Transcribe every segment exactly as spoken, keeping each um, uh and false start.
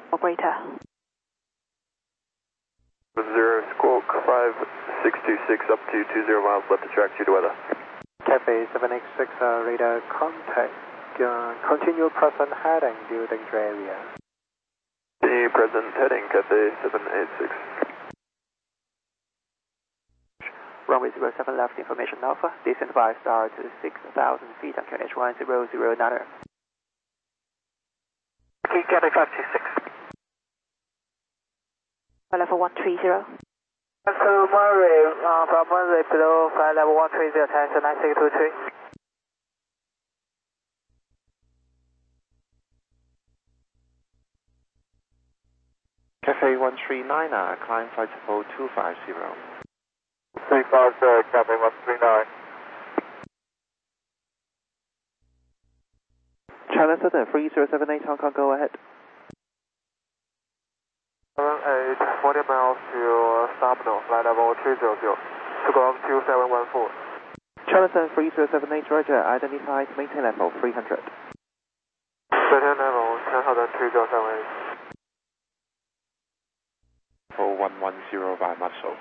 Operator. Zero squawk five six two six up to two zero miles left to track due to weather. Cathay seven eight six uh, radar contact. Uh, continue present heading due danger area. The present heading Cathay seven eight six. Runway zero seven left information alpha. Descent by star to six thousand feet on K H one zero zero nine. Okay, Cathay five two six. Level one three zero. So Murray, uh, from runway below flight level one three zero, China nine six two three. Cathay one three nine, uh, climb flight level two five zero. three five zero, Cathay one three nine. China Southern three zero seven eight, Hong Kong, go ahead. seven eight, forty miles to Sabno, flight level two zero zero. To ground two seven one four. China Southern three zero seven eight, Roger, identified, maintain level three hundred. Maintain level ten hundred two zero seven eight. For one one zero by muscle.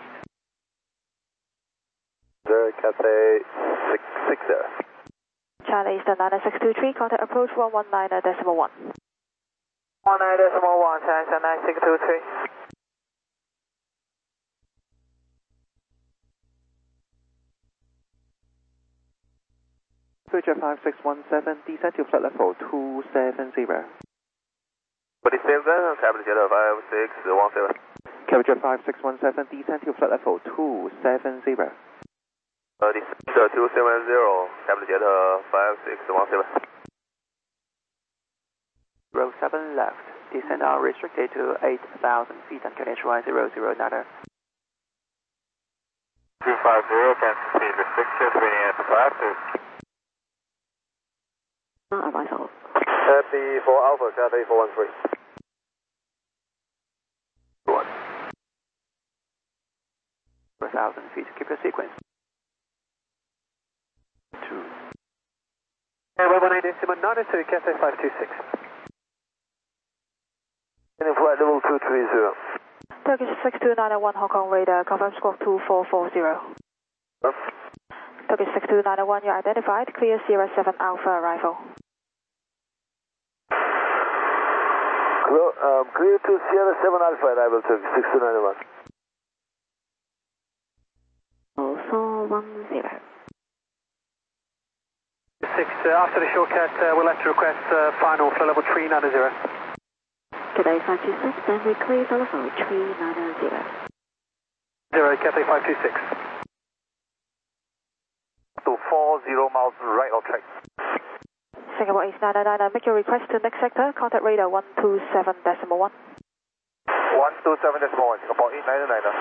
Zero, Cathay six six zero. Charlie Eastern nine six two three, contact approach one one nine decimal one. one nine decimal one, China nine six two three. Future five six one seven, descend to flight level two seven zero. forty-seven, capital Jet five six one seven. Capture five six one seven, descend to flight level two seven zero. Uh, this is uh, two seven zero, capital Jet five six one seven. Row seven left, descend unrestricted to eight thousand feet on K H one zero zero nine. two five zero, cancel speed restriction, three and five two. Not arrival. Happy for Alpha, Cathay four one three. One. four thousand feet, keep your sequence. Two. And one one eight decimal nine to Cathay five two six. And flight level two three zero. Turkish six two nine one, Hong Kong radar, confirm squawk two four four zero. Huh? Turkish six two nine one, you're identified, clear Sierra seven Alpha arrival. Clear, um, clear to Sierra seven Alpha arrival to six two nine one. Oh, four one zero. Six, uh, after the shortcut, uh, we'll have to request uh, final flight level three nine zero. Today five two six, then we clear the level three nine zero. Zero, Cathay five two six. To four zero miles right of track. Singapore East nine nine nine, make your request to next sector, contact radar one two seven decimal one. one two seven decimal one, Singapore East nine nine nine.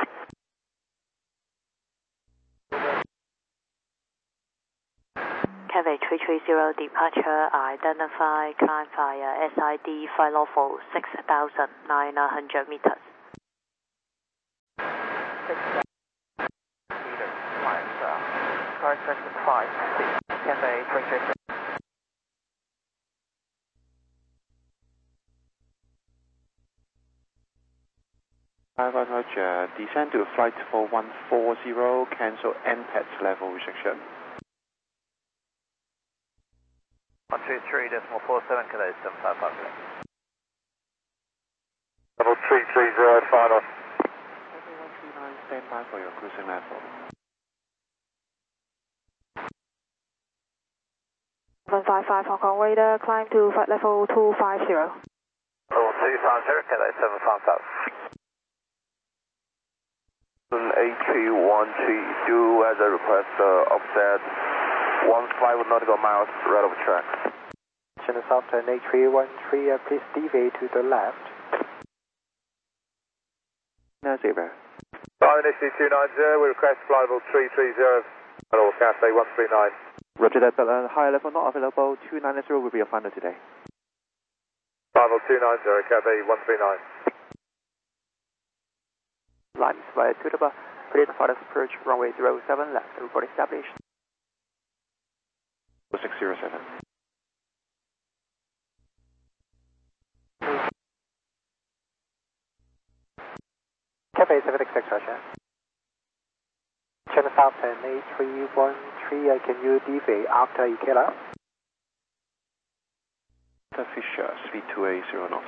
Cathay three three zero, departure identify, climb via S I D, flight level six thousand nine hundred meters. six meters, climb, uh, star section five, Cathay three three zero. Five Roger, descend to flight for one four zero, cancel N P E T level restriction. one two three decimal four seven, Cathay seven five five. Level three three zero, final. Cathay one three nine, stand by for your cruising level. seven five five, Hong Kong radar, climb to flight level two five zero. Level two five zero, Cathay seven five five. A three one three, do as a request, uh, offset one five nautical miles right of track. China Southern A three one three, uh, please deviate to the left. No zero. Flying S C two nine zero, we request flight level three three zero, hello, Cathay one three nine. Roger that, but uh, higher level not available, two nine zero will be your final today. Flight level two nine zero, Cathay one three nine. Line is via suitable, clear for the approach, runway zero seven left, report established. six zero seven. Cathay Pacific six, Russia. Channel South ten eight three one three, uh, can you deviate after E K L? Fisher, speed two eight zero knots.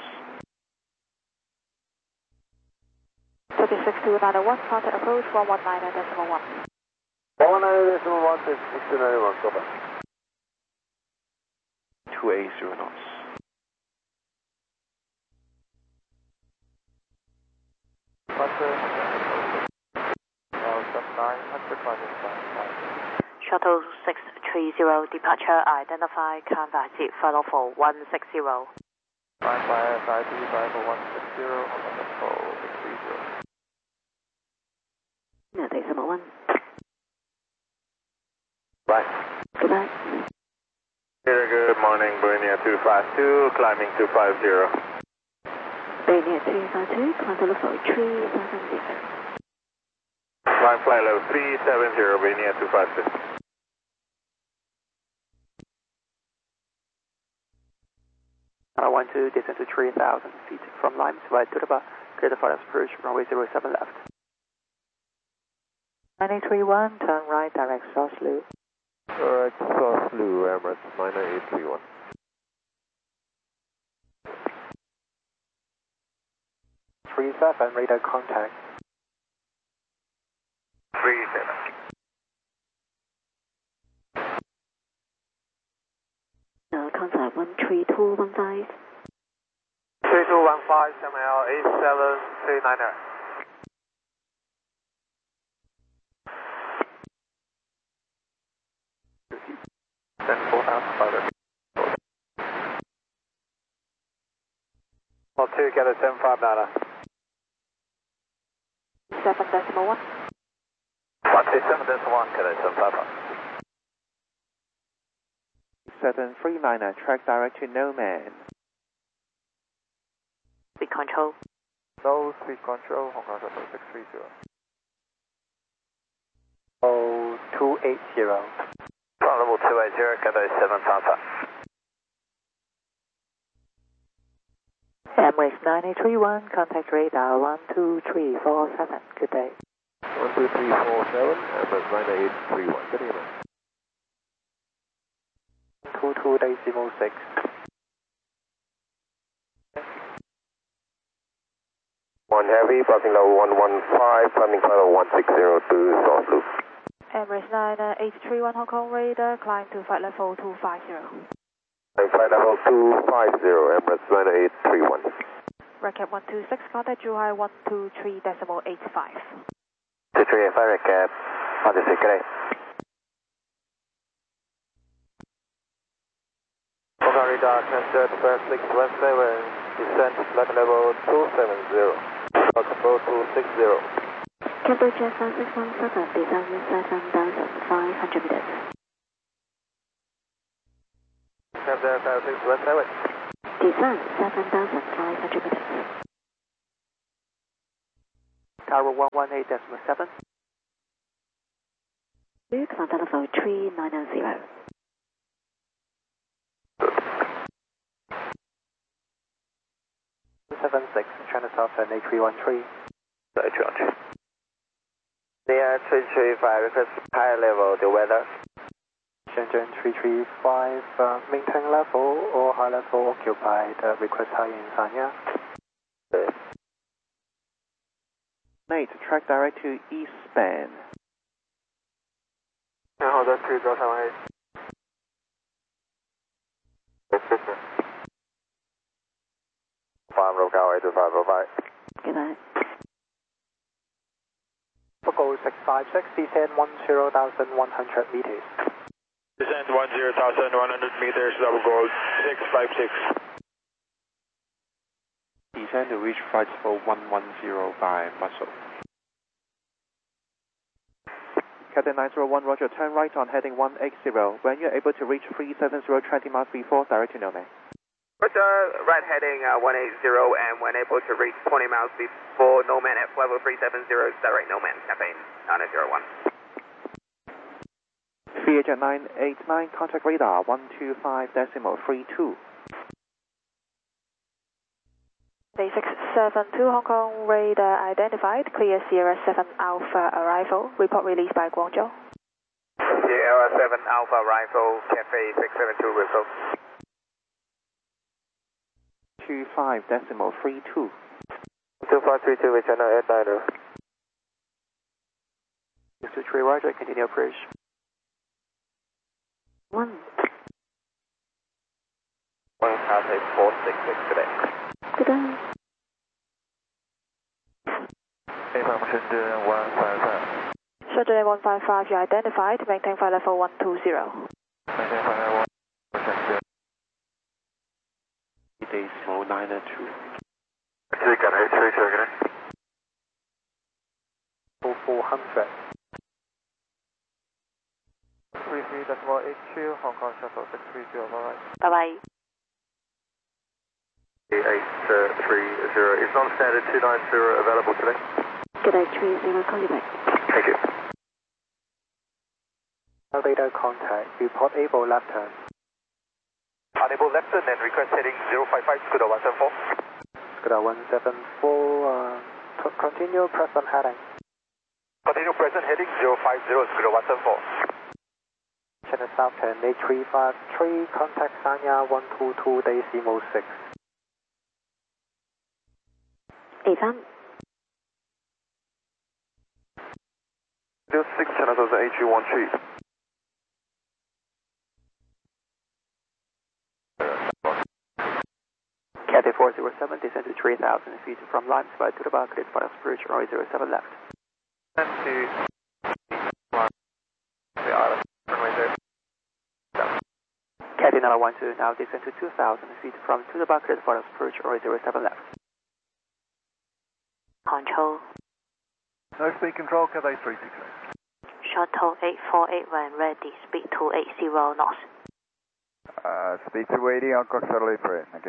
thirty-six two nine one, contact approach one one nine decimal one. one one nine decimal one, thirty-six two nine one, go back. two eight zero knots. Shuttle six three zero, departure identify, contact final for one six zero. Five five five two five four one six zero, four six three zero. No, decimal one. Right. Goodbye. Very good morning, Bernier two five two, climbing two five zero. Bernier two five two, climb to level three seven zero. Climb flight level three seven zero, Bernier two five two. I want to descend to three thousand feet from Limes, right to the bar. Clear the flight approach, runway zero seven left. nine eight three one, turn right, direct South Loop. Direct South Loop, Emirates nine eight three one. three seven, radar contact. three seven. Uh, contact one three two one five. three two one five, M L eight seven three nine er. Then four thousand five hundred. Well, two, get a seven five nine. seven decimal one. one two seven decimal one, get a seven five nine. seven three nine er, track direct to no man. Speed control. No speed control, Hong Kong Shuttle six three zero. Oh, two eight zero. Front level two eight zero, get a seven five five. Emirates nine eight three one, contact radar one two three four seven. Good day. one two three four seven, Emirates nine eight three one, good evening. two two decimal six. One heavy, passing level one one five, climbing level one six zero to South Loop. Emirates nine eight three one, Hong Kong radar, climb to flight level two five zero. And flight level two five zero, Emirates nine eight three one. Recap one two six, contact Zhuhai one two three decimal eight five. two three eight five, recap, one two six, good day. Hong Kong radar, transfer to first six one seven, descent flight level two seven zero. Control two six zero. Cathay Jet five six one seven, descend seven thousand five hundred meters. Transfer five six one seven. Descend seven thousand five hundred meters. Tower one one eight decimal seven. Luke, contact level three nine zero. seven six, China South and eight three one three. eight three one three. Near three three five, request higher level, the weather. Shenzhen three three five, uh, maintain level or high level occupied, uh, request high in Sanya. Mate, track direct to east span. And hold on to go seven eight. five row Galway to five row five. Good night. Fogo six five six, descend ten thousand one hundred meters. Descent ten thousand one hundred meters, double gold six five six. Descend to reach flight for one one zero by Muscle. Captain nine zero one, roger, turn right on heading one eight zero. When you're able to reach three seven zero, twenty miles before, direct to Nome. Roger, right heading uh, one eight zero, and when able to reach twenty miles before Noman at level three seven zero, direct Noman, Cafe nine zero one. three agent nine eight nine, contact radar one two five decimal three two. Day six seven two Hong Kong radar identified, clear Sierra seven Alpha arrival, report released by Guangzhou. Sierra seven Alpha arrival, Cafe six seven two report. two five decimal three two. two five three two, return at eight niner. six two three, roger, continue approach. One. One Cafe four six six, good day. Good day. Information one five five. Shuttle one five five, you identified, maintain flight level one two zero. Maintain flight level one two zero. Decimal niner two. Three got eight three two, good day. four hundred. three three decimal eight two, Hong Kong shuttle six three zero, alright. Bye bye. eight three zero, is non-standard two nine zero available today? Good day, three zero, call you back. Thank you. Radar contact, report able left turn. Unable left turn and request heading zero five five, Scuda one seven four. Scuda one seven four, uh, c- continue present heading. Continue present heading zero five zero, Scuda one seven four. Channel South ten eight three five three, contact Sanya one two two decimal six. eight三。 六six Channel South eight two one three. Cathay four zero seven, descend to three thousand feet from Lime Spur to the Barclays for approach runway zero seven left. And to the island, runway zero. Cathay nine one two, now descend to two thousand feet from to the Barclays for approach runway zero seven left. Control. No speed control, Cathay three six eight. Shuttle eight four eight when ready, speed two eight zero knots. Uh, speed two eighty, Hong Kong shuttle eight three, thank you.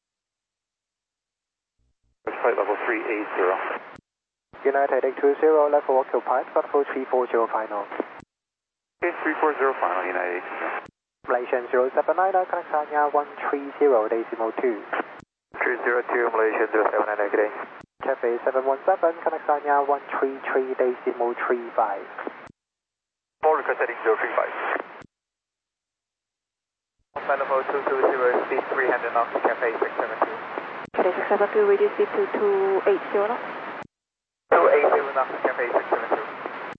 Flight level three eight zero. United eight two zero, level occupied, level three four zero final. Okay, three four zero final, United eight two zero. Malaysian zero seven nine, connect Sanya one three zero, decimal two. three zero two, Malaysian zero seven nine, good day. Cafe seven one seven, connect Sanya one three three, decimal three five. Four request heading zero three five. Flight level two two zero, speed three hundred knots, Cafe six seven two. Cafe six seven two, reduce speed to two eight zero knots. two eight zero knots, Cafe six seven two.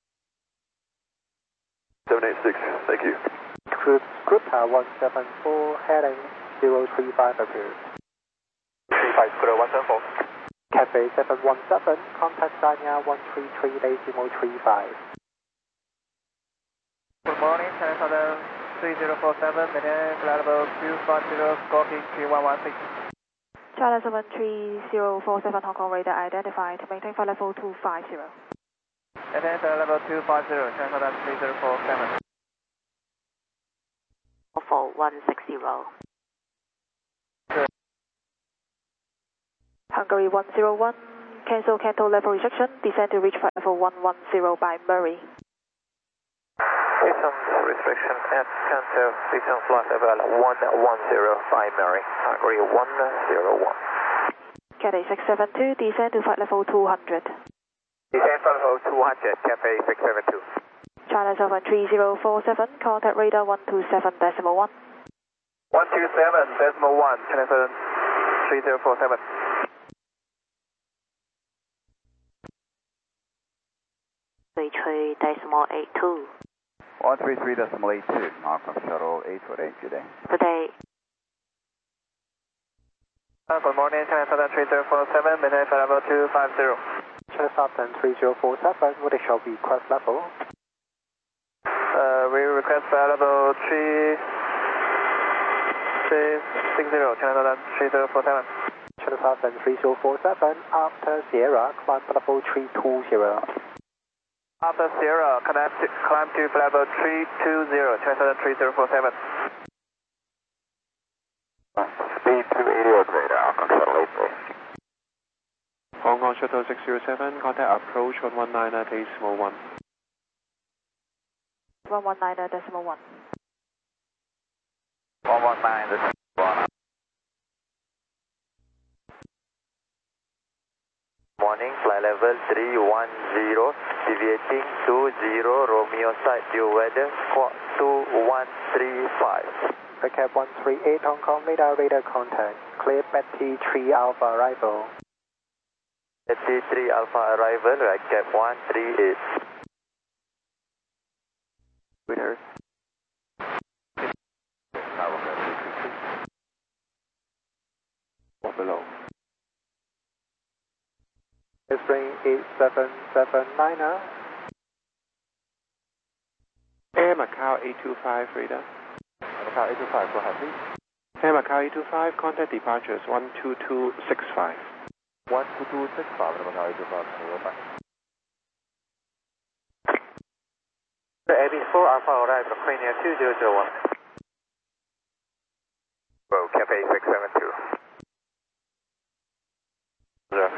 seven eight six, thank you. Group, group uh, one seven four, heading zero three five approved. three five, Scuda one seven four. Cafe seven one seven, contact Sanya one three three, decimal three five. Good morning, Channel Southern three zero four seven, maintain flight level two five zero, Scorpion Q one one six. China seven three zero four seven Hong Kong radar identified, maintain flight level two five zero. Maintain flight level two five zero, Channel Southern three zero four seven. For one six zero. Hungary one zero one, cancel Canto level rejection, descend to reach flight level one one zero by Murray. Some restriction at Canto, return flight level one one zero by Murray, Hungary one zero one. Cathay six seven two, descend to flight level two hundred. Descend flight level two hundred, Cafe six seven two. China seven three zero four seven, contact radar one two seven decimal one. one two seven decimal one, China seven three zero four seven. three three decimal eight two. one three three decimal eight two, Hong Kong shuttle eight four eight, good day. Good day. Uh, good morning, Channel Southern three zero four seven, maintain flight level two five zero. Channel Southern three zero four seven, what is your request level? Uh, we request flight level three three six zero, Channel Southern three zero four seven. Channel Southern three zero four seven, after Sierra, climb level three two zero. After Sierra, climb to, climb to flight level three two zero, Channel Southern three zero four seven. Speed two eighty on radar, Hong Kong shuttle eight three. Hong Kong shuttle six zero seven, contact approach one one nine decimal one. one one nine decimal one. one one nine decimal one. morning, flight level three one zero, deviating two zero, Romeo side, due weather, squawk two one three five. Recap one three eight, Hong Kong, radar, radar contact, clear Betty three Alpha arrival. Betty three Alpha arrival, recap one three eight. Winner. Below. Spring eight seven seven niner. Air Macau eight two five radar. Macau eight two five, go ahead please. Air Macau eight two five, contact departures one two two six five. one two two six five, Macau eight two five, go back. The A B four Alpha arrived, Ukrainian two zero zero one. Well, Cafe six seven two. Yeah.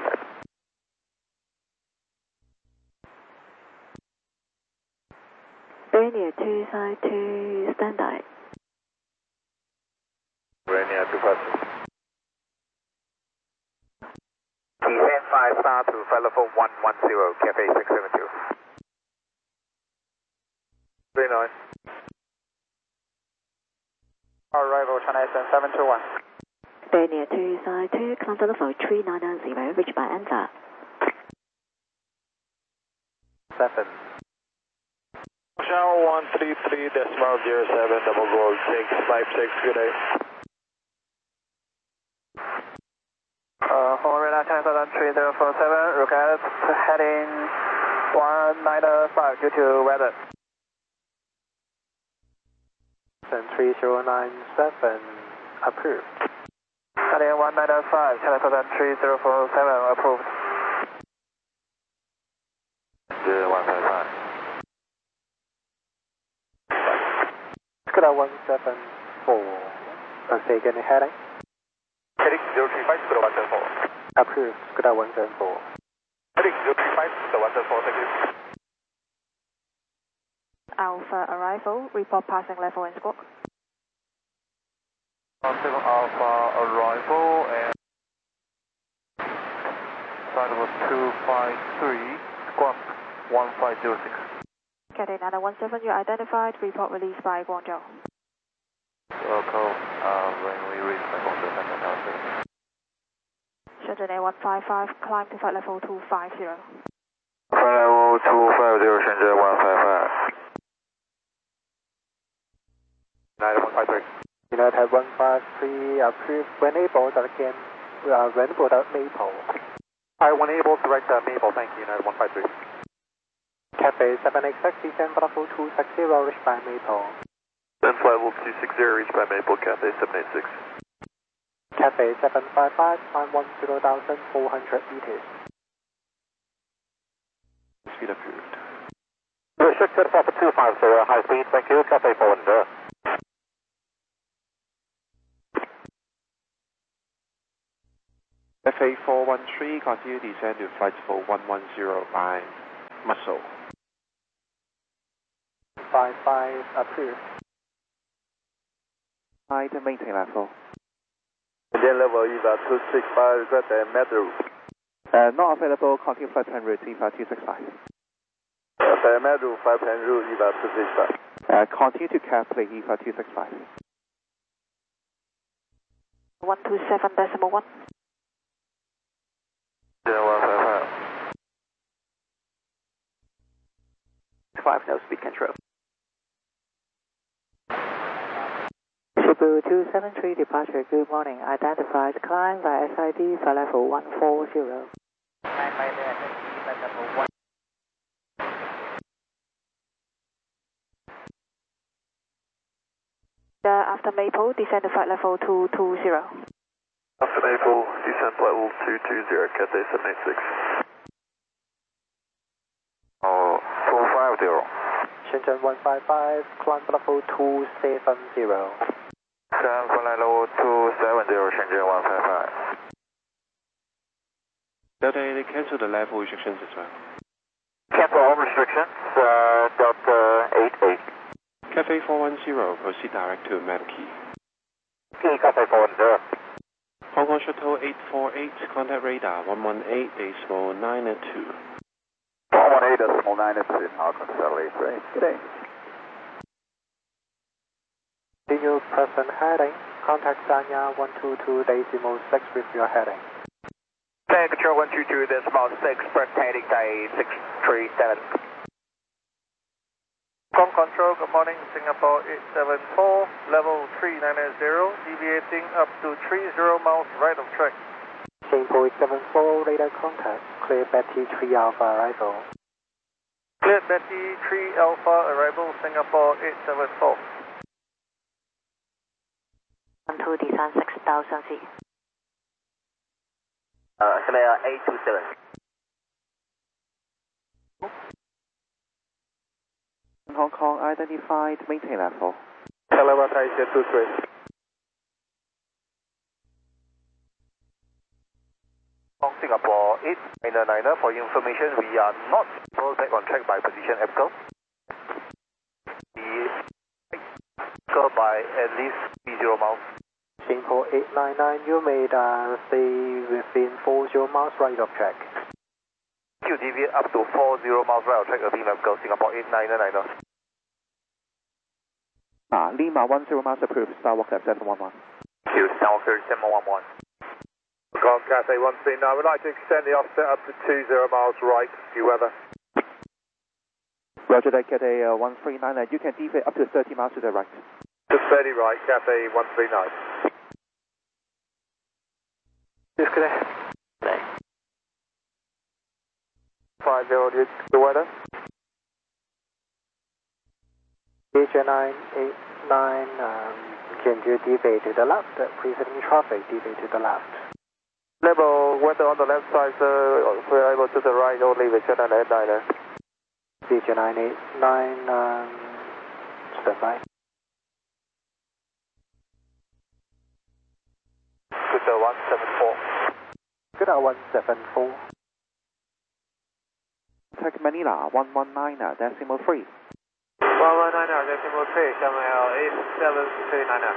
Rainier two side to standby. Rainier two five two. Descent five star to flight level one one zero, Cafe six seven two. three nine. Arrival China Eastern seven two one. Rainier two side to climb to level three nine zero, reach by enter. Seven. Channel one three three decimal zero seven double gold six five six, good day. Uh, for radar China Southern three zero four seven, request heading one nine five due to weather. three zero nine seven, approved. Heading one nine five, China Southern three zero four seven, approved. zero one five five. Scuda one seven four. Uh, say again, heading? Heading zero three five, Scuda one seven four. Approved, Scuda one seven four. Heading zero three five, Scuda one seven four, thank you. Alpha arrival, report passing level and squawk. seven Alpha arrival and side was two five three, squawk one five zero six. Cathay nine one seven, you identified, report released by Guangzhou. Local, uh, when we reach the Guangzhou Central Tower. Shenzhen A one five five, climb to flight level two five zero. Flight level two five zero, Shenzhen one five five. United one five three. United one five three, approved. When able, again, uh, when able, Maple. Alright, when able, direct uh, Maple, thank you, United one five three. Cafe seven eight six, descend level two six zero, reach by Maple. Then flight level two six zero, reach by Maple, Cafe seven eight six. Cafe seven five five, climb one zero thousand four hundred meters. Speed approved. Restricted Papa two five zero, high speed, thank you, Cafe four one zero. F A four one three, continue descend to flight level one one zero by Muscle. five five, approved. Height and maintain level. Again, level E V A two six five, request a metro. Uh, not available, continue flight en route, E V A two six five. Uh, metro five ten route, E V A two six five. Uh, continue to Cafe, E V A two six five. one two seven decimal one. zero one five five. five, no speed control. Cebu two seven three, departure, good morning. Identified, climb by S I D, flight level one four zero. Climb by the S I D, flight level one. Uh, after Maple, descend to flight level two two zero. After Maple, descend flight level two two zero, Cathay seven eight six. Oh, two five zero. Shenzhen one five five, climb level two seven zero. Climb flight level two seven zero, Shenzhen one five five. Delta eight, cancel the level restrictions as well. Cancel all restrictions, uh, Delta eight eight. Cafe four one zero, proceed direct to Map Key. Key, Cafe four one zero. Hong Kong Shuttle eight four eight, contact radar one one eight, decimal nine two. one one eight, decimal nine two, Hong Kong Shuttle eight four eight, good day. Continue present heading. Contact Sanya one two two decimal six with your heading. Sanya Control one two two decimal six, present heading Thai six three seven. Com Control, good morning, Singapore eight seven four, level three nine zero, deviating up to three zero miles right of track. Singapore eight seven four, radar contact, clear Betty three Alpha arrival. Clear Betty three Alpha arrival, Singapore eight seven four. one two descend six thousand feet. Uh, Sanya eight two seven. Hong Kong identified, maintain level. Hello, Asia two three. Singapore eight nine nine, for your information, we are not rolled back on track by position Apple. We go by at least three zero miles. Singapore eight nine nine, you may uh, stay within four zero miles right of track. You deviate up to four zero miles right of track of Lima Go, Singapore eight nine nine. Ah, Lima one zero miles approved, Skywalker seven one one. Q, Skywalker seven one one. Hong Kong Cathay one three nine, we'd like to extend the offset up to two zero miles right, due weather. Roger that, Cathay uh, one three nine, uh, you can deviate up to thirty miles to the right. To thirty right, Cathay one three nine. Disconnect. five zero, the weather. Asia nine eight nine, um, can you deviate to the left? Preceding traffic, deviate to the left. Level weather on the left side, sir, we're able to the right only with Channel eight nine. Asia nine eight nine, um, stand by. Good uh, one seven four. Good uh, one seven four. Contact Manila one one nine, decimal three. one one nine, decimal three, Shanghai eight seven three nine.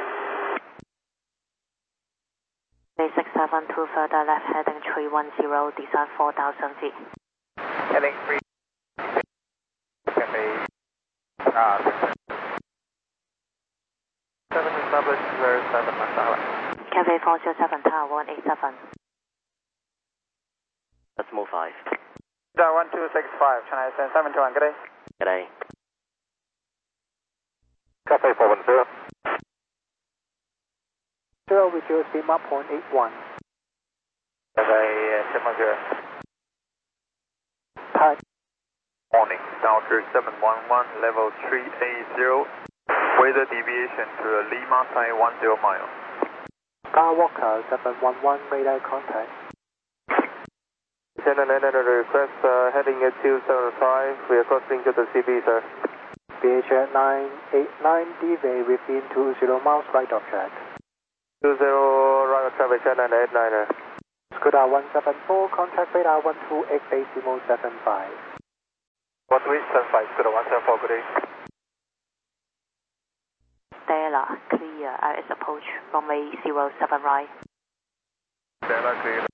six seven two, further left heading three one zero, descend four thousand feet. Heading three. Cathay. Ah, seven established, zero seven, Masala. Cathay four zero seven, Tower one eight seven. Decimal five. one two six five, Chennai seven two one, good day. Good day. Cathay four one zero. Zero with your steam up point eight one. Cathay seven one zero. Hi. Morning, Stalker seven one one, level three eight zero, weather deviation to Lima side one zero miles. Skywalker seven one one, radar contact. Channel eight nine request, uh, heading at two seven five, we are crossing to the C B, sir. B H nine eight nine, deviate within two zero miles right of track. two zero right of track, Channel eight nine. Scuda one seven four, contact radar one two eight decimal seven five. one two eight seven five, Scuda one seven four, good day. Stella, clear, I S approach, runway zero seven right. Stella clear.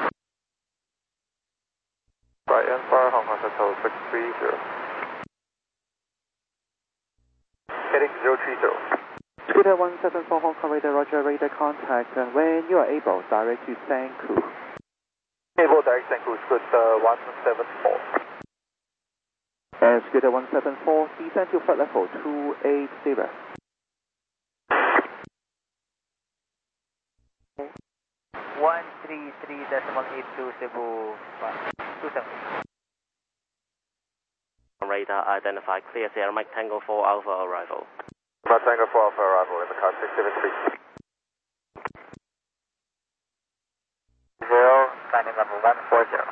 Right and far, Hong Kong Shuttle six three zero. Heading zero three zero. Scooter one seven four, Hong Kong radar, Roger, radar contact, and when you are able, direct to Sanku. Able direct Sanku, Scoot uh, one seven four. And Scooter one seven four, descend to flight level two eight zero. one three three decimal eight two Cebu two seven. Radar identified, clear Sierra Mike Tango four Alpha arrival. Mike Tango four Alpha arrival in the car six seven three. Zero, landing level one four zero.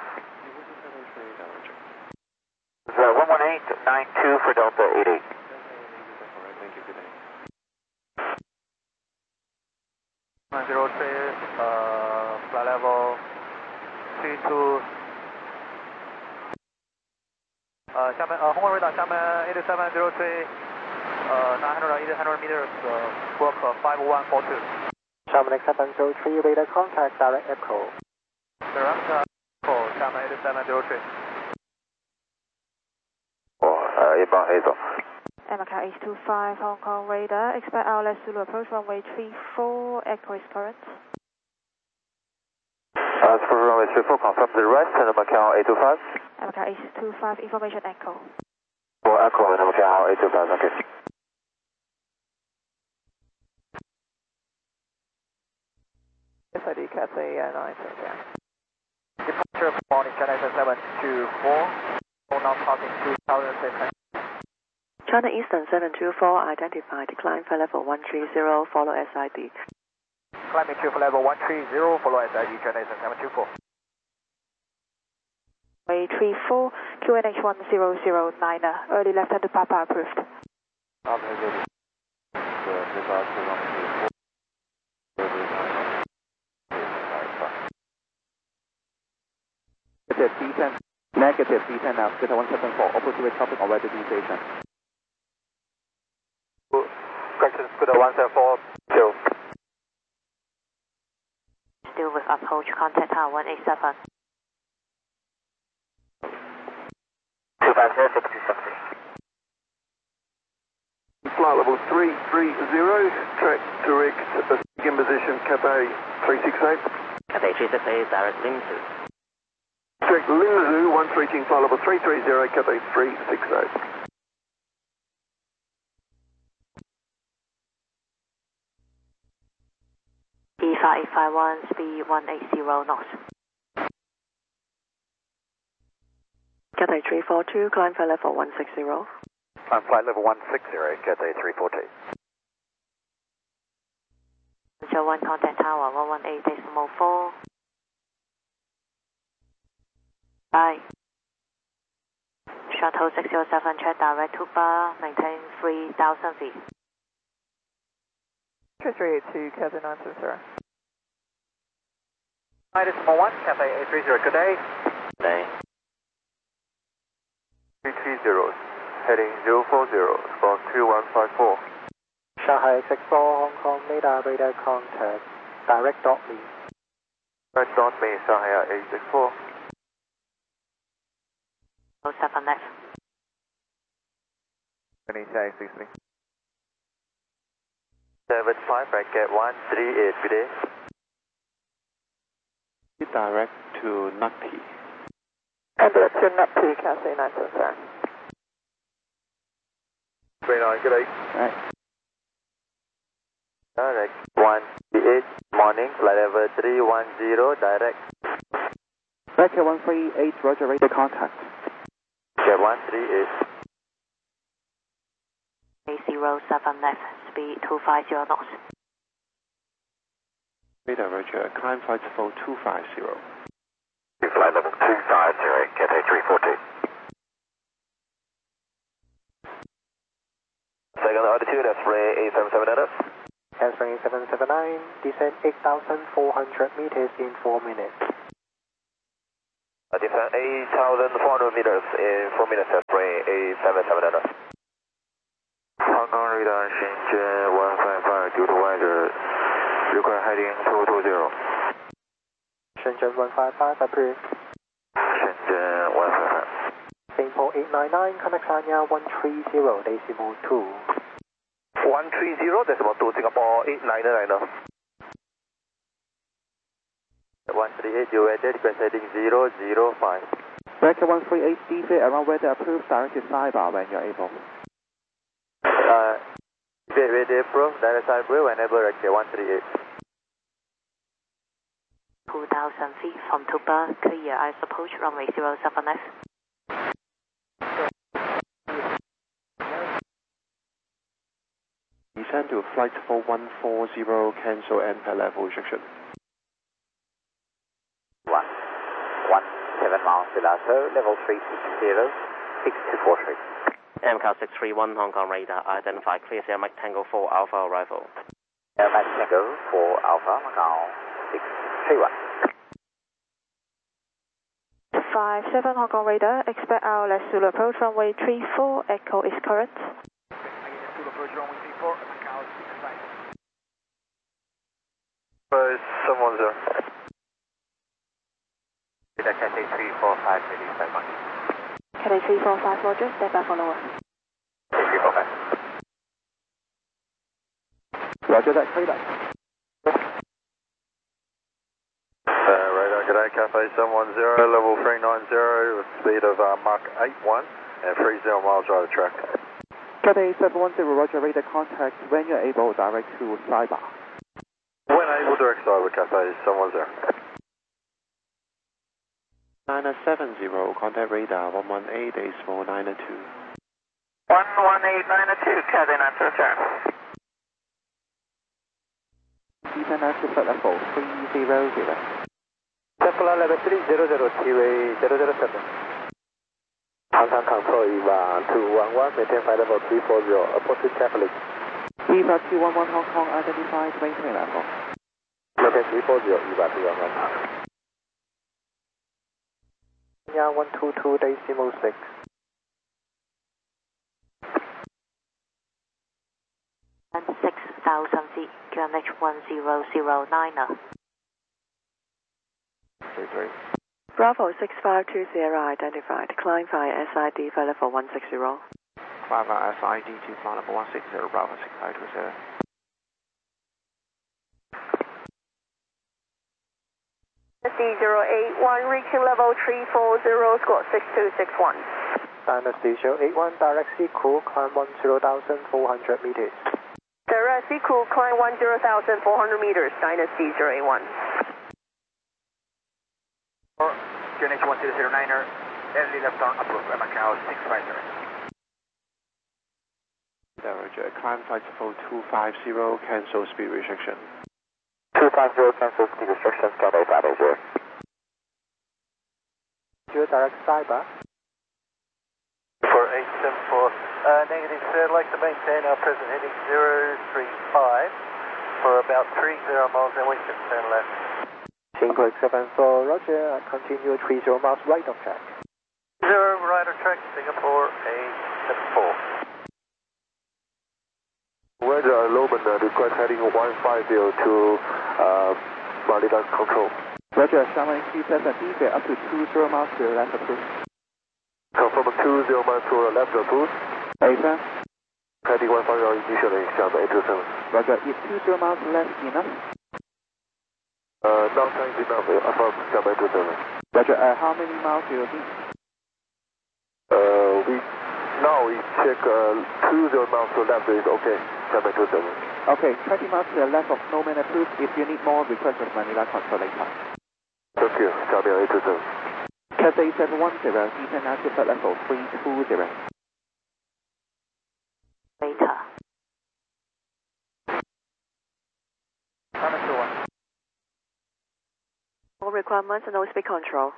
So one one eight nine two for Delta eight eight. Thank you, good day. nine zero three, uh, flight level three two. Uh, 下面呃，红光radar 下面eight seven zero three，呃 nine hundred eight hundred meters，呃 squawk five one four two。 Shamanic seven zero three, radar contact, direct echo. Direct echo, Shamanic seven zero three. 我呃一般 A 走。 M K H two five, Hong Kong radar, expect R L S Zulu approach runway three four, echo is current. As for runway three four, confirm the rest, and Macau eight two five. M K H two five, information echo. For echo, and Macau eight two five, okay. S I D Cathay nine seven. Departure morning, China seven two four, now passing two thousand six hundred. China Eastern seven two four, identify, decline flight level one three zero, follow S I D. Climbing to level one three zero, follow S I D, China Eastern seven two four. Runway three four, Q N H one zero zero nine, early left hand to Papa approved. Negative descent, negative descent now, Delta one seven four, opposite traffic already descent. Correction, Scooter one seven four, two. Still with approach, contact tower one eight seven. two five zero, six two seven. Flight level three three zero, track direct, in position, Cathay three six eight. Cathay three six eight, direct Limzhou. Track Limzhou, one reaching flight level three three zero, Cathay three six eight. E five eight five one, speed one eight zero knots. Cathay three four two, climb flight level one six zero. Climb flight level one six zero, Cathay three four two. Show one contact tower one one eight decimal four. Bye. Shuttle six zero seven, check direct to bar, maintain three thousand feet. three eight two, Cathay nine seven zero. Hi, this is Mo one, Cathay eight three zero, good day. Day. three three zero, heading zero four zero, from two one five four. Shanghai six four, Hong Kong radar, radar contact, direct dot me. Direct dot me, Shanghai eight six four. oh seven left. Initial six three. seven five, bracket one three eight, good day. Direct to Nutty. And direct to Nutty, Cathay nine seven zero. three nine, good day. Right. Direct one three eight, morning, flight level three one zero, direct. Becker one three eight, roger, radar contact. Get one three eight. eight zero seven left, speed two five zero knots. Radar roger, climb flight level two five zero. Flight level two five zero, Cathay three four two. Second altitude, X-ray eight seven seven nine. Answering seven seven nine, descend eight thousand four hundred meters in four minutes. Descend eight thousand four hundred meters in four minutes, X-ray eight seven seven nine. Hong Kong radar, Shenzhen one five five, due to weather, require heading two two zero. Shenzhen one five five, approved. Shenzhen one five five. Singapore eight nine nine, connect Sanya one three zero, decimal two. one three zero, decimal two, Singapore eight nine nine. one three eight, you weather, request heading zero zero five. Becker one three eight, D V around weather approved, direct to Cyber when you're able. Uh, weather approved, direct cyber whenever, okay, one three eight. two thousand feet from Tuba, clear ice approach, runway zero seven left. Descend to flight four one four zero, cancel enter level restriction. one one seven miles to Lasso, level three six zero, six two four three. M C A six three one, Hong Kong radar, identify clear Sierra Mike Tango four Alpha arrival. Sierra Mike Tango four Alpha, Macau six three one. five seven, Hong Kong radar, expect R L S Zulu approach, runway three four, echo is current. Zulu approach runway three four, Macau six five. seven one zero. Cathay three four five, release that one. Cathay three four five, Roger, step back follower. three four five. Roger that, clear that. Uh, radar, G'day, Cathay seven one zero, level three nine zero, with speed of uh, Mach eight one and three zero miles right of track. Cathay seven one zero, Roger, radar contact when you're able, direct to Cyber. When able, direct side with Cathay seven one zero. nine seven zero, contact radar one one eight eight four nine two. one one eight nine two, Cathay nine to return. Descend now to flight level three zero zero. Temporal level three zero zero, T-way zero zero seven. Hong Kong control Eva two one one, maintain flight level three four zero, opposite traffic. Eva two one one Hong Kong identified, maintain level. Maintain three four zero, Eva two one one. Yeah, one two two decimal six. And six thousand feet, Q M H one zero zero nine. three three. Bravo six five two zero identified, climb via S I D for level one six zero. Climb via S I D to flight level one six zero, Bravo six five two zero. D zero eight one, reaching level three four zero, squawk six two six one. Dynasty zero eight one, direct sea cool, climb one zero thousand four hundred meters. Direct sea cool, climb one zero thousand four hundred meters, Dynasty zero eight one. Q N H one zero zero niner, early left turn approved, Macau six five zero. Roger, climb flight level two five zero, cancel speed restriction. two five zero, cancel speed restrictions, Cathay five eight zero. Zero direct Cyber. For eight seven four, uh, negative sir, I'd like to maintain our present heading zero three five for about three zero miles and we can turn left. Single seven four, Roger, continue three zero miles right of track. Zero right of track, Singapore eight seven four. Weather Loman, uh, request heading one five zero to uh, Manila Control. Roger, Shanghai Q seven, deviate up to two zero miles to the left approved. Confirm two zero miles to the left approved. Over. Heading one five zero initially, Xiamen eight two seven. Roger, is two zero miles left enough? Uh, not kind enough, uh, from Xiamen eight two seven. Roger, uh, how many miles do you need? Uh, we, now we check uh, two zero miles to the left is okay, Xiamen eight two seven. Okay, twenty miles to the left of Snowman approved. If you need more, request with Manila Control later. Thank you, Xiamen eight two seven. Cathay seven one zero, descend now to flight level three two zero. Later. All requirements, no speed control.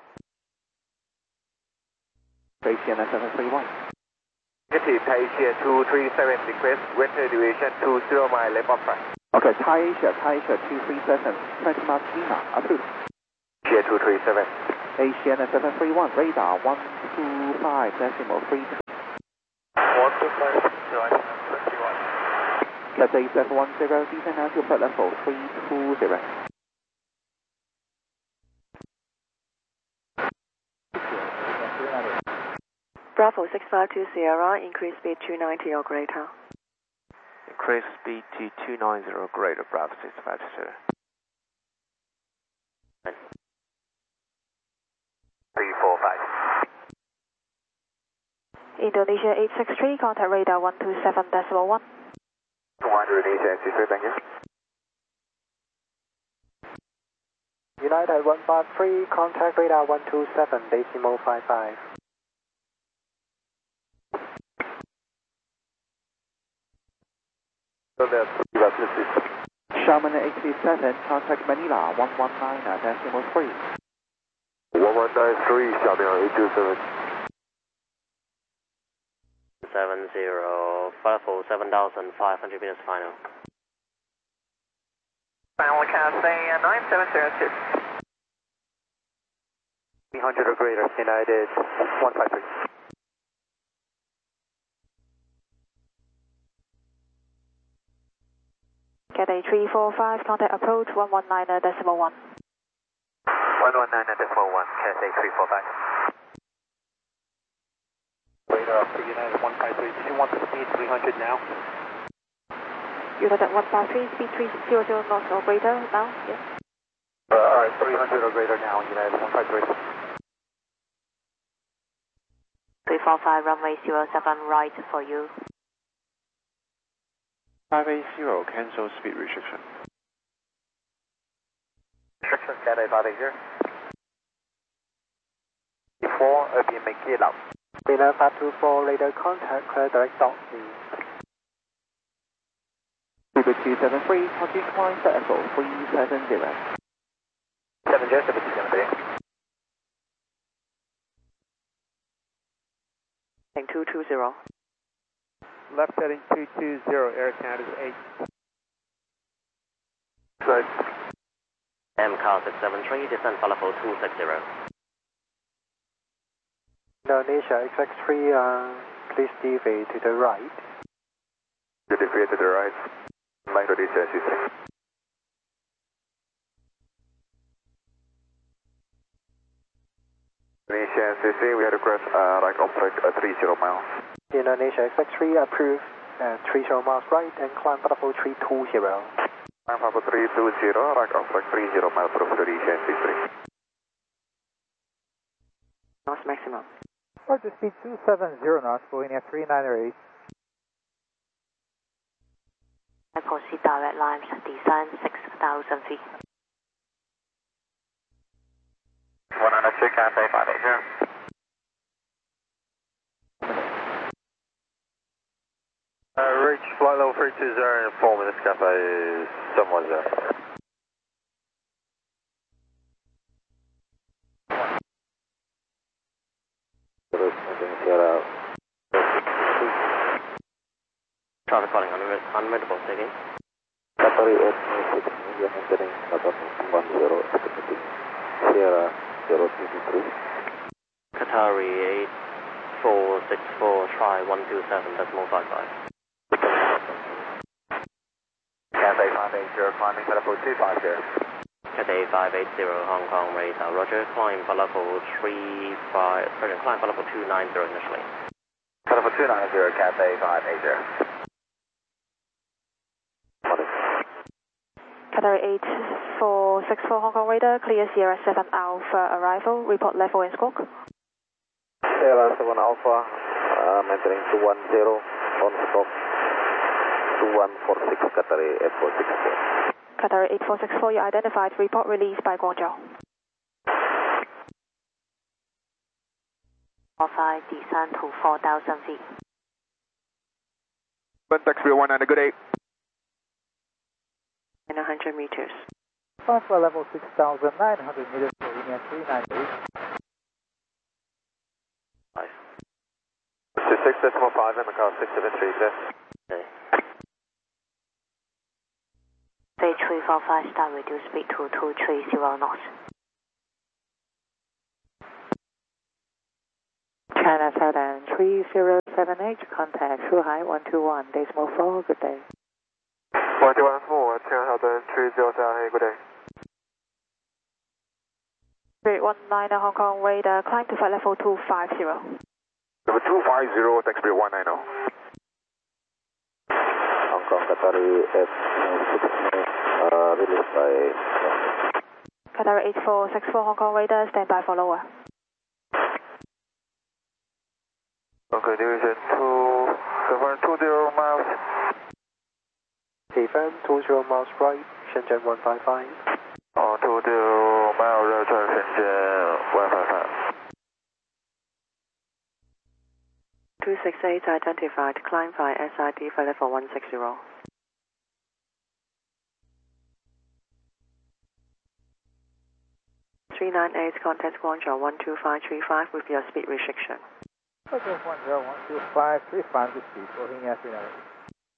Beijing seven three one. Negative, Thai Asia two three seven, request weather duration two zero mile left of track. Okay, Thai Asia, Thai Asia two three seven, twenty miles Lima, approved. Asia two three seven. Asian seven three one, radar one two five decimal three two. one two five, right, twenty-one. Cathay seven one zero, descend now to flight level three two zero. Bravo six five two Sierra, increase speed two ninety or greater. Increase speed to two ninety or greater, Bravo six five zero. three four five. Indonesia eight six three, contact radar one two seven decimal one. one Indonesia eight six three, thank you. United one five three, contact radar one two seven decimal five five. Xiamen eight three seven, contact Manila one one nine decimal three. one one nine three, Xiamen eight two seven. seven zero, five four seven thousand five hundred meters final. Final Cathay nine seven zero two. three hundred or greater, United one five three. Cathay runway three four five, contact approach one one nine decimal one. one one nine decimal one, Cathay three four five. Radar for United one five three, did you want the speed three hundred now? United one five three, speed three hundred knots or greater now, yes. Uh, alright, three hundred or greater now, United one five three. three four five, runway zero seven right for you. five eight zero, cancel speed restriction. Restriction, Cathay five eight zero. four, uh, be make it up. Radar five two four, radar contact, clear direct dock, please. Uber two seven three, continue climb for Echo three seven zero. seven zero, seven two seven three. two two zero. Left heading two two zero, Air Canada eight. Good. M C A R six seven three, descend for level two six zero. Indonesia X X three, uh, please deviate to the right. You deviate to the right. Line to D C S U three. Indonesia C C, we had a cross uh, right object uh, three zero miles. Indonesia X X three, approve uh, three zero miles right and climb for level three two zero. Climb level three two zero, right object three zero miles from Indonesia C C. Knots maximum. Roger, speed two seven zero knots, going at three nine eight. I proceed direct lines, descend six thousand feet. one oh two, Cathay five eight zero. Uh, reach flight level three two zero in four minutes, Cathay seven one zero. Traffic calling unreadable, taking. Qatari eight six, India entering one zero, expecting Sierra zero two two three. Qatari eight four six four, try one two seven decimal five five. Cathay five eight zero, climbing for level two five zero. Cathay five eight zero, Hong Kong radar, roger, climb for level three five, sorry, climb for level two nine zero initially. For level two nine zero, Cathay five eight zero. Qatari eight four six four, Hong Kong radar, clear Sierra seven Alpha arrival, report level and squawk. Sierra seven Alpha, uh, maintaining two one zero, on squawk two one four six, Qatari eight four six four. Qatari eight four six four, you identified, report released by Guangzhou. four five, descend to four thousand feet. One taxi one and a good day. nine hundred meters. Climb for level six thousand nine hundred meters for India three nine eight. Nice. six decimal five, M C A R six seven three, clear. Okay. Say three four five, start reduce speed to two three zero knots. China Southern three zero seven eight, contact Shuhai one two one, decimal four, good day. one two one four, China Southern three zero seven eight, good day. three one nine Hong Kong radar, climb to flight level two five zero. Level two five zero, taxi one nine zero. Hong Kong, Qatari eight six, uh, released by... Qatari eight four six four, Hong Kong radar, stand by for lower. Okay, division two seven two zero miles. Defend two zero miles right, Shenzhen one five five. Oh, two zero miles right, Shenzhen one five five. two six eight identified, climb by S I D for level one six zero. three nine eight, contact Guangzhou one two five three five with your speed restriction. Okay, one zero one two five three five, good speed for India three nine eight.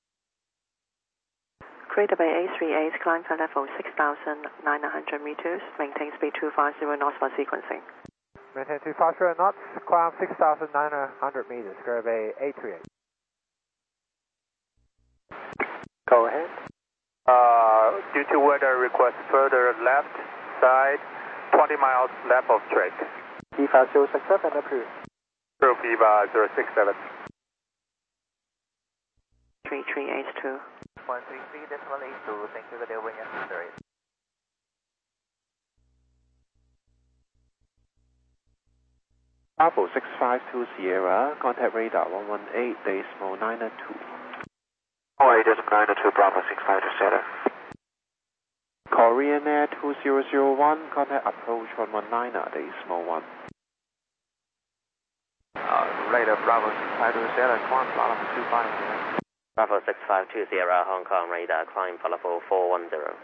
Crater Bay eight three eight, climb for level six thousand nine hundred meters, maintain speed two five zero knots for sequencing. Maintain two five zero knots, climb six thousand nine hundred meters, Crater Bay eight three eight. Go ahead. Uh, due to weather, request further left side, twenty miles left of track. Viva zero six seven, approved. Approved, Viva zero six seven. three three eight two. one three three decimal eight two, thank you for delivering necessary. Bravo six five two Sierra, contact radar one one eight, decimal nine two. one eight decimal nine two, Bravo six five two Sierra. Korean Air two zero zero one, contact approach one one nine, decimal one. Uh, radar Bravo six five two Sierra, climb follow two five zero. Bravo six five two Sierra, Hong Kong radar, climb follow four one zero.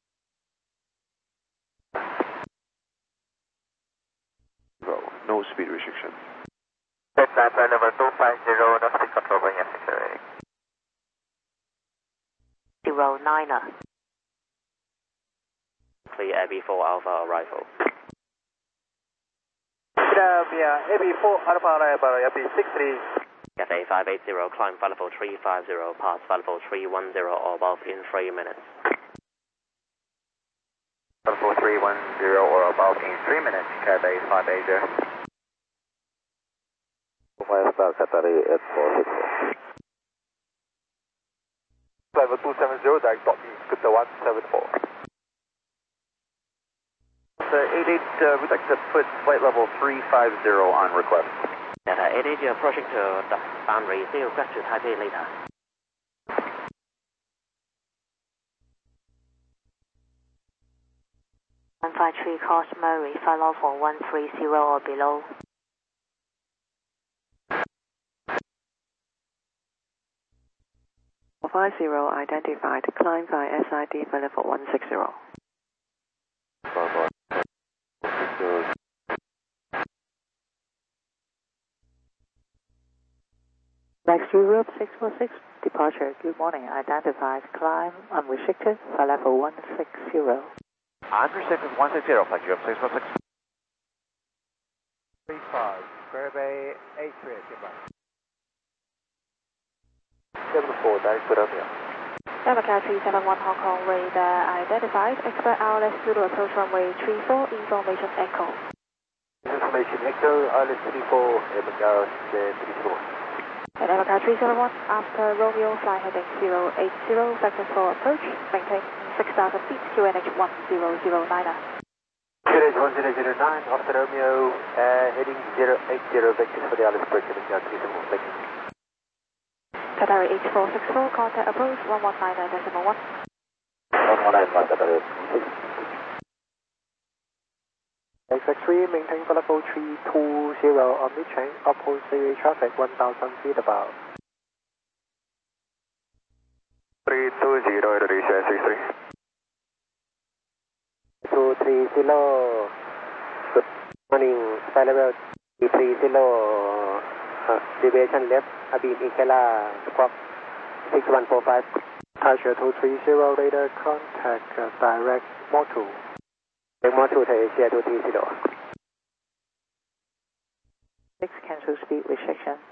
No speed restriction. That's Papa number two five zero, domestic control bring necessary. Zero niner. Clear A B four Alpha arrival. Yeah, A B four Alpha arrival, A B six three. Cathay five eight zero, climb follow three five zero, pass follow three one zero or above in three minutes. Follow three one zero or above in three minutes, Cathay five eight zero. five star Cathay at four six four. Level two seven zero, direct dot me, good to one seven four. So eight eight, uh, we'd like to put flight level three five zero on request. Cathay eight eight, you're approaching to the boundary, see request to Taipei later. one five three Cross Murray, follow for one three zero or below. five zero identified, climb by S I D for level one six zero. Next Europe six four six, departure, good morning, identified, climb unrestricted for level one six zero. Unrestricted one six zero, flight Europe six four six. three five, Square Bay eight three, goodbye. seven four, direct to Romeo. Democrat three seven one Hong Kong radar identified, expect R L S Zulu approach runway three four, information echo. Information echo, R L S three four, Democrat three four. And Democrat three seven one, after Romeo, fly heading zero eight zero, vector four approach, maintain six thousand feet, Q N H one zero zero nine. Q N H one zero zero nine, after Romeo, uh, heading zero eight zero, vectors for the Alice Bridge, Democrat three seven one, thank you. Qatari H four six four, contact approach one one nine decimal one. one one nine one, Qatari. X X three, maintain for level three two zero on mid-chain, uphold C A traffic one thousand feet above. three two zero, Indonesia six three. two three zero, good morning, flight level three three zero, uh, deviation left, Abim Ikela, squawk six one four five. Tasha two three zero, radar contact, uh, direct Motu. Motu to Asia two three zero. six cancel speed restriction.